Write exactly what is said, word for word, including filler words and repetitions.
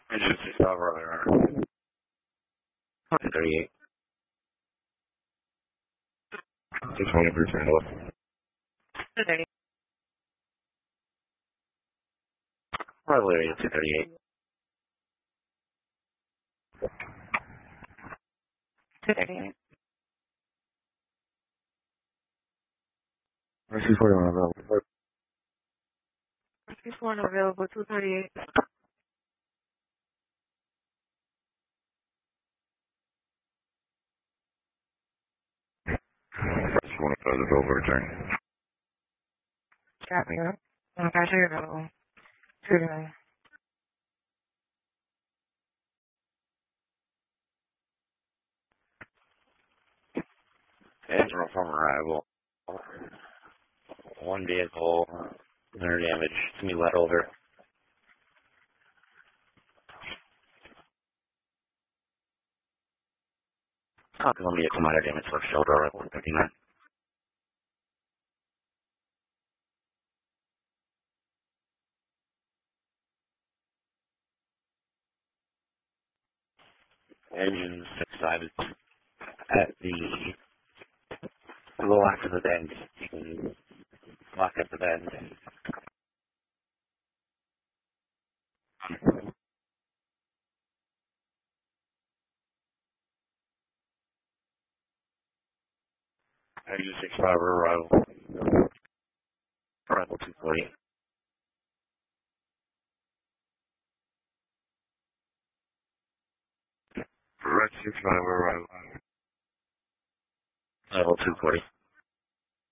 Engine six five earlier. thirty-eight. six twenty for turn left. thirty. Probably area two thirty-eight. two thirty-eight. Rescue forty-one available. Rescue four available, two thirty-eight. Rescue twenty-five available return. Copy, huh? Okay, here you go. Two to nine. Engine from arrival. One vehicle, minor damage. It's going to be let over. Copy one vehicle, minor damage, left shoulder, at one fifty-nine. Engine six five is at the low after the bend. You can lock at the bend. Engine six five arrival. Arrival two forty. Red six five arrival. Level two forty.